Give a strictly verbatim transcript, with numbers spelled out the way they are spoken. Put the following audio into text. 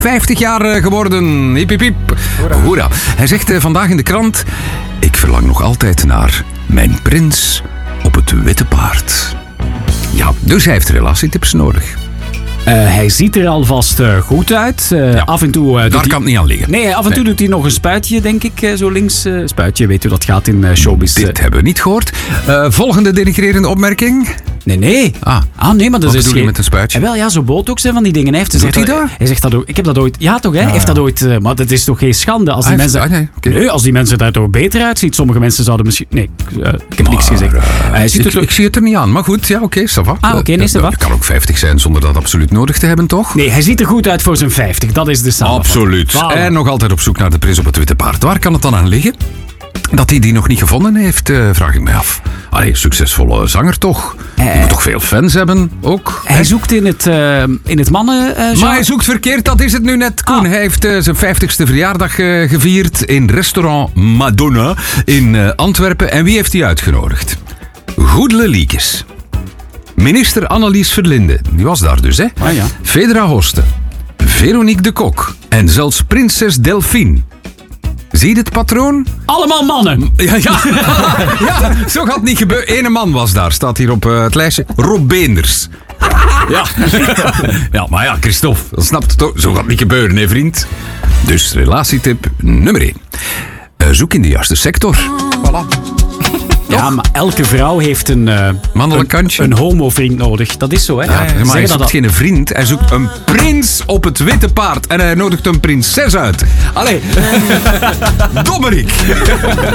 vijftig jaar geworden. Hiep, hiep, hiep. Hoera. Hoera. Hij zegt uh, vandaag in de krant: ik verlang nog altijd naar mijn prins op het witte paard. Ja, dus hij heeft relatietips nodig. Uh, hij ziet er alvast uh, goed uit. Uh, Ja. Af en toe... Uh, Daar doet kan hij... het niet aan liggen. Nee, af en toe Nee. doet hij nog een spuitje, denk ik, uh, zo links. Uh, spuitje, weet u, dat gaat in uh, showbiz. Dit hebben we niet gehoord. Uh, volgende denigrerende opmerking. Nee, nee. Ah, Ah, nee, maar dat wat is bedoel je geen... met een spuitje? En wel, ja, zo botox hè, van die dingen. Hij heeft Doet gezegd hij dat? Hij zegt dat ook. Ik heb dat ooit... Ja, toch, hè? Hij heeft dat ooit... Uh, maar dat is toch geen schande als die Ah, mensen... ah, nee, okay. Nee, als die mensen daar toch beter uitziet. Sommige mensen zouden misschien... Nee, uh, ik heb niks Maar, gezegd. uh, Hij ziet ik, er toch... ik zie het er niet aan. Maar goed, ja, oké, ça va. Ah, oké, nee, ça va. Je kan ook vijftig zijn zonder dat absoluut nodig te hebben, toch? Nee, hij ziet er goed uit voor zijn vijftig. Dat is de samenvatting. Absoluut. Voilà. En nog altijd op zoek naar de prins op het witte paard. Waar kan het dan aan liggen? Dat hij die nog niet gevonden heeft, uh, vraag ik mij af. Allee, succesvolle zanger toch? Eh. Je moet toch veel fans hebben, ook? Hij zoekt in het, uh, in het mannen... Uh, Maar hij zoekt verkeerd, dat is het nu net, Koen. Ah. Hij heeft uh, zijn vijftigste verjaardag uh, gevierd in restaurant Madonna in uh, Antwerpen. En wie heeft hij uitgenodigd? Goedele Liekes. Minister Annelies Verlinde, die was daar dus, hè? Ah, ja. Fedra Horsten, Veronique de Kok en zelfs prinses Delphine. Zie je het patroon? Allemaal mannen. Ja, ja. ja zo gaat het niet gebeuren. Ene man was daar, staat hier op uh, het lijstje. Rob Beenders. Ja. ja, maar ja, Christophe, dat snapt het ook. Zo gaat het niet gebeuren, hè, vriend. Dus relatietip nummer één. Uh, zoek in de juiste sector. Voilà. Ja, maar elke vrouw heeft een, uh, Mannelijk een, kantje. een homo-vriend nodig. Dat is zo, hè? Ja, maar Zeggen hij dat zoekt dat- geen vriend, hij zoekt een prins op het witte paard. En hij nodigt een prinses uit. Allee, Dommerik.